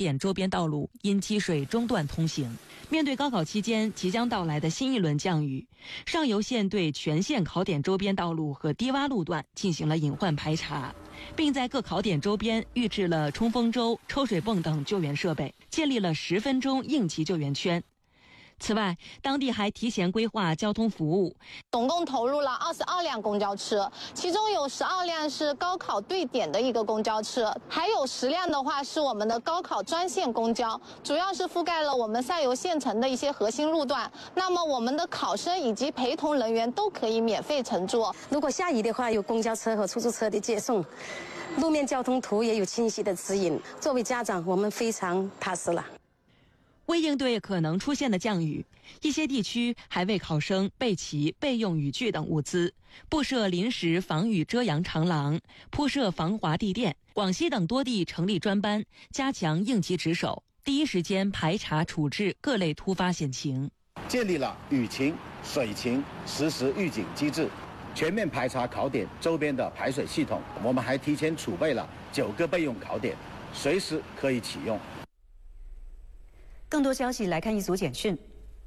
点周边道路因积水中断通行。面对高考期间即将到来的新一轮降雨，上游线对全线考点周边道路和低洼路段进行了隐患排查，并在各考点周边预置了冲锋舟、抽水泵等救援设备，建立了10分钟应急救援圈。此外，当地还提前规划交通服务， 总共投入了22辆公交车，其中有12辆是高考对点的一个公交车，还有10辆的话是我们的高考专线公交，主要是覆盖了我们上游县城的一些核心路段。那么我们的考生以及陪同人员都可以免费乘坐。 如果下雨的话，有公交车和出租车的接送，路面交通图也有清晰的指引。作为家长，我们非常踏实了。 为应对可能出现的降雨，一些地区还为考生备齐备用雨具等物资，布设临时防雨遮阳长廊，铺设防滑地垫。广西等多地成立专班，加强应急值守，第一时间排查处置各类突发险情， 建立了雨情、水情实时预警机制，全面排查考点周边的排水系统。我们还提前储备了9个备用考点，随时可以启用。 更多消息来看一组简讯。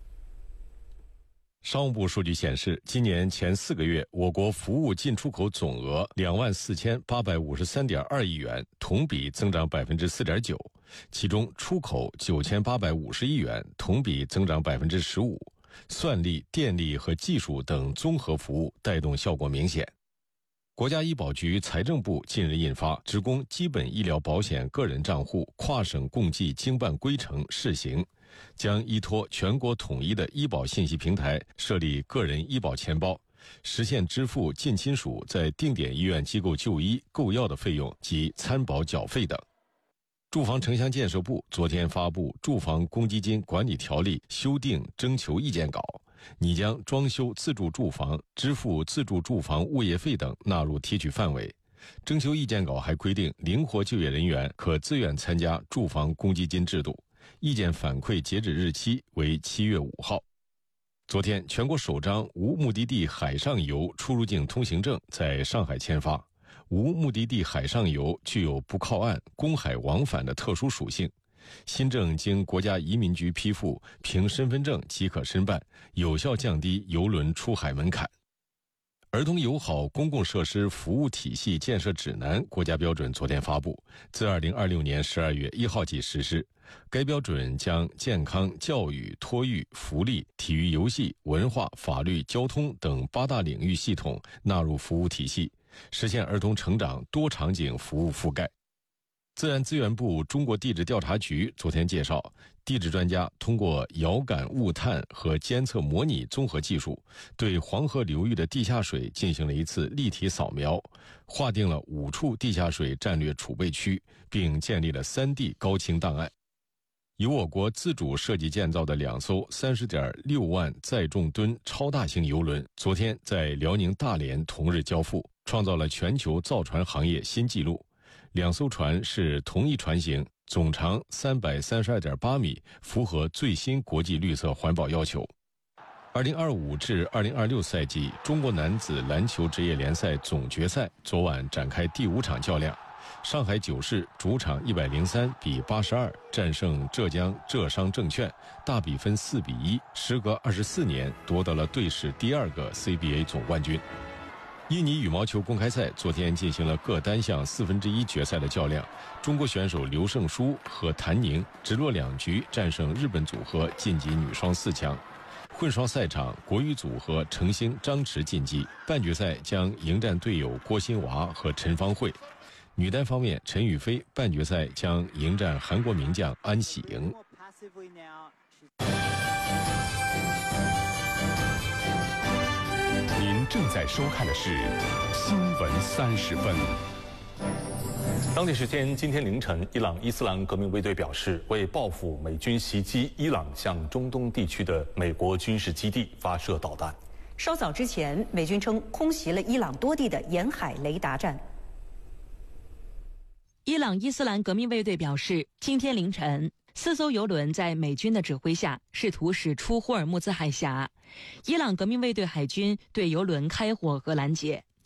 商务部数据显示，今年前4个月，我国服务进出口总额24853.2亿元，同比增长4.9%，其中出口9850亿元，同比增长15%，算力、电力和技术等综合服务带动效果明显。国家医保局、财政部近日印发《职工基本医疗保险个人账户跨省共计经办规程》试行，将依托全国统一的医保信息平台设立个人医保钱包，实现支付近亲属在定点医院机构就医、购药的费用及参保缴费等。住房城乡建设部昨天发布《住房公积金管理条例》修订征求意见稿，拟将装修自住住房、支付自住住房物业费等纳入提取范围。征求意见稿还规定，灵活就业人员可自愿参加住房公积金制度，意见反馈截止日期为7月5号。昨天，全国首张无目的地海上游出入境通行证在上海签发。无目的地海上游具有不靠岸、公海往返的特殊属性。新政经国家移民局批复，凭身份证即可申办，有效降低邮轮出海门槛。儿童友好公共设施服务体系建设指南国家标准昨天发布，自2026年12月1号起实施。该标准将健康、教育、托育、福利、体育游戏、文化、法律、交通等8大领域系统纳入服务体系，实现儿童成长多场景服务覆盖。自然资源部中国地质调查局昨天介绍，地质专家通过遥感物探和监测模拟综合技术，对黄河流域的地下水进行了一次立体扫描，划定了5处地下水战略储备区，并建立了3D 高清档案。由我国自主设计建造的2艘30.6万载重吨超大型邮轮，昨天在辽宁大连同日交付，创造了全球造船行业新纪录。2艘船是同一船型，总长332.8米，符合最新国际绿色环保要求。2025至2026赛季中国男子篮球职业联赛总决赛昨晚展开第5场较量，上海九市主场103比82战胜浙江浙商证券，大比分4比1，时隔24年夺得了队史第2个 CBA 总冠军。印尼羽毛球公开赛昨天进行了各单项1/4决赛的较量，中国选手刘胜书和谭宁直落2局战胜日本组合，晋级女双4强。混双赛场，国羽组合程星、张弛晋级，半决赛将迎战队友郭欣娃和陈芳慧。女单方面，陈雨菲半决赛将迎战韩国名将安喜莹。 您正在收看的是新闻30分。当地时间今天凌晨，伊朗伊斯兰革命卫队表示，为报复美军袭击伊朗向中东地区的美国军事基地发射导弹。 稍早之前，美军称空袭了伊朗多地的沿海雷达站。 伊朗伊斯兰革命卫队表示，今天凌晨4艘油轮在美军的指挥下试图驶出霍尔木兹海峡，伊朗革命卫队海军对油轮开火和拦截。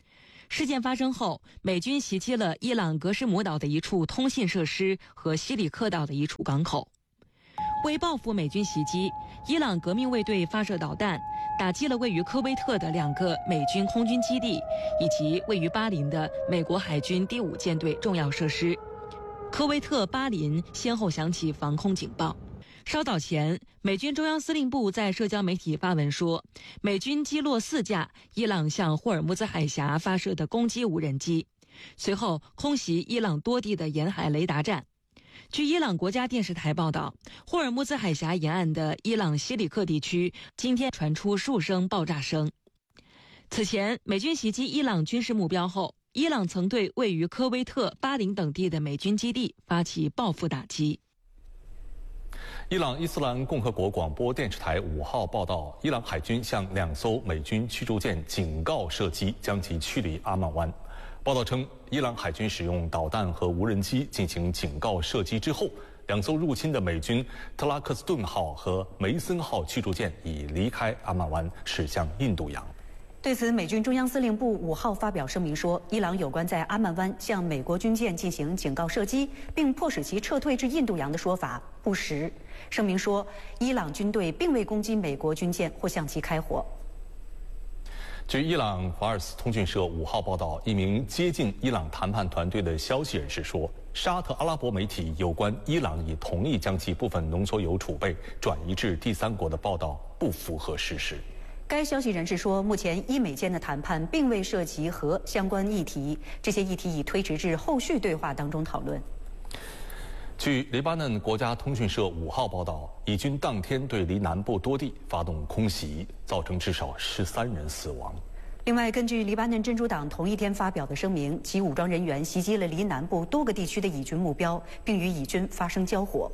事件发生后，美军袭击了伊朗格什姆岛的一处通信设施和西里克岛的一处港口。为报复美军袭击，伊朗革命卫队发射导弹，打击了位于科威特的2个美军空军基地，以及位于巴林的美国海军第5舰队重要设施。科威特、巴林先后响起防空警报。稍早前，美军中央司令部在社交媒体发文说，美军击落4架伊朗向霍尔木兹海峡发射的攻击无人机，随后空袭伊朗多地的沿海雷达站。据伊朗国家电视台报道，霍尔木兹海峡沿岸的伊朗西里克地区今天传出数声爆炸声。此前，美军袭击伊朗军事目标后，伊朗曾对位于科威特、巴林等地的美军基地发起报复打击。 伊朗伊斯兰共和国广播电视台5号报道，伊朗海军向2艘美军驱逐舰警告射击，将其驱离阿曼湾。报道称，伊朗海军使用导弹和无人机进行警告射击之后，2艘入侵的美军特拉克斯顿号和梅森号驱逐舰已离开阿曼湾，驶向印度洋。 对此，美军中央司令部5号发表声明说，伊朗有关在阿曼湾向美国军舰进行警告射击，并迫使其撤退至印度洋的说法不实。声明说，伊朗军队并未攻击美国军舰或向其开火。 据伊朗法尔斯通讯社5号报道，一名接近伊朗谈判团队的消息人士说，沙特阿拉伯媒体有关伊朗已同意将其部分浓缩铀储备转移至第3国的报道不符合事实。 该消息人士说，目前伊美间的谈判并未涉及核相关议题，这些议题已推迟至后续对话当中讨论。 据黎巴嫩国家通讯社5号报道，以军当天对黎南部多地发动空袭，造成至少13人死亡。 另外，根据黎巴嫩真主党同一天发表的声明，其武装人员袭击了黎南部多个地区的以军目标，并与以军发生交火。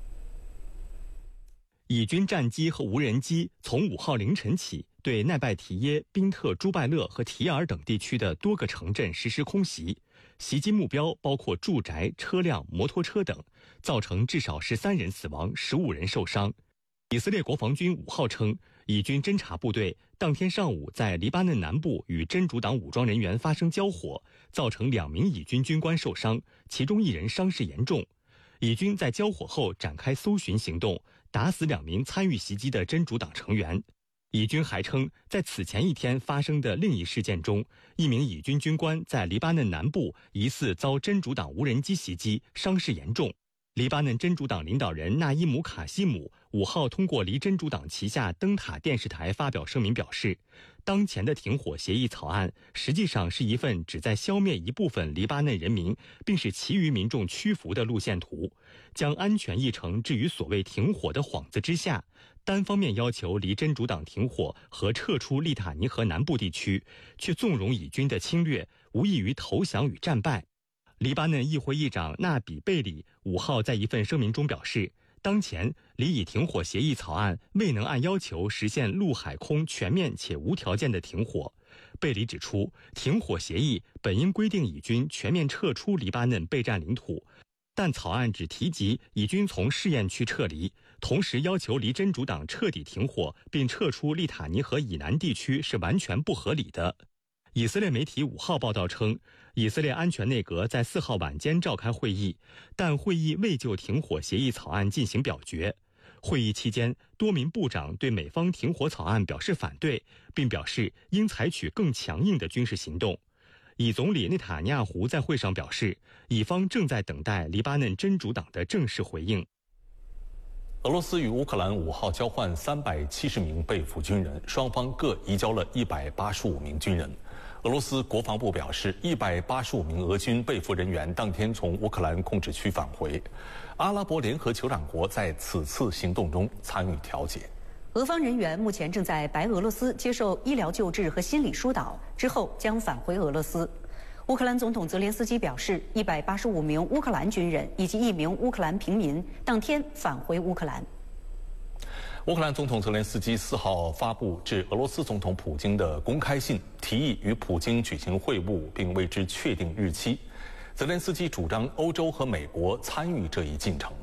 以军战机和无人机从5号凌晨起对奈拜提耶、宾特朱拜勒和提尔等地区的多个城镇实施空袭，袭击目标包括住宅、车辆、摩托车等，造成至少13人死亡，15人受伤。以色列国防军5号称，以军侦察部队当天上午在黎巴嫩南部与真主党武装人员发生交火，造成2名以军军官受伤，其中1人伤势严重。以军在交火后展开搜寻行动，打死2名参与袭击的真主党成员。以军还称，在此前一天发生的另一事件中，1名以军军官在黎巴嫩南部疑似遭真主党无人机袭击，伤势严重。黎巴嫩真主党领导人纳伊姆·卡西姆5号通过黎真主党旗下灯塔电视台发表声明表示，当前的停火协议草案实际上是一份旨在消灭一部分黎巴嫩人民并使其余民众屈服的路线图，将安全议程置于所谓停火的幌子之下，单方面要求黎真主党停火和撤出利塔尼河南部地区，却纵容以军的侵略，无异于投降与战败。黎巴嫩议会议长纳比贝里5号在一份声明中表示，当前黎以停火协议草案未能按要求实现陆海空全面且无条件的停火。贝里指出，停火协议本应规定以军全面撤出黎巴嫩备战领土，但草案只提及以军从试验区撤离，同时要求黎真主党彻底停火并撤出利塔尼河以南地区是完全不合理的。以色列媒体5号报道称，以色列安全内阁在4号晚间召开会议，但会议未就停火协议草案进行表决。会议期间，多名部长对美方停火草案表示反对，并表示应采取更强硬的军事行动。以总理内塔尼亚胡在会上表示，以方正在等待黎巴嫩真主党的正式回应。 俄罗斯与乌克兰5号交换370名被俘军人，双方各移交了185名军人。俄罗斯国防部表示，185名俄军被俘人员当天从乌克兰控制区返回。阿拉伯联合酋长国在此次行动中参与调解。 俄方人员目前正在白俄罗斯接受医疗救治和心理疏导，之后将返回俄罗斯。乌克兰总统泽连斯基表示，185名乌克兰军人以及1名乌克兰平民当天返回乌克兰。 乌克兰总统泽连斯基4号发布致俄罗斯总统普京的公开信，提议与普京举行会晤，并为之确定日期。泽连斯基主张欧洲和美国参与这一进程。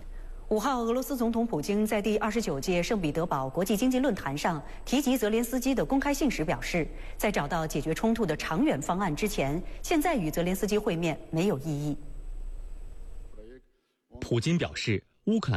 5号，俄罗斯总统普京在第29届圣彼得堡国际经济论坛上提及泽连斯基的公开信时表示，在找到解决冲突的长远方案之前，现在与泽连斯基会面没有意义。 普京表示，乌克兰